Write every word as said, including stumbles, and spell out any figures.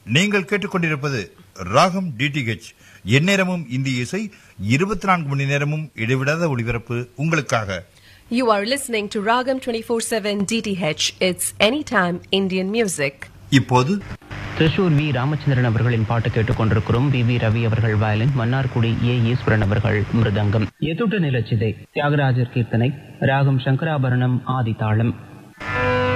நீங்கள் கேட்டுக்கொண்டிருப்பது ராகம் டிடிஹெச். எந்நேரமும் இந்திய இசை, இருபத்தி நான்கு மணி நேரமும் இடைவிடாத ஒளிபரப்பு உங்களுக்காக. You are listening to Ragam twenty-four seven D T H. It's anytime Indian music. இப்போது திருஷூர் வி ராமச்சந்திரன் அவர்களின் பாட்டு கேட்டுக்கொண்டிருக்கிறோம். வி வி ரவி அவர்கள் வயலின், மன்னார்குடி ஏ ஈஸ்வரன் அவர்கள் மிருதங்கம். எதுட்டு நிலச்சிதை, தியாகராஜர் கீர்த்தனை, ராகம் சங்கராபரணம், ஆதி தாளம்.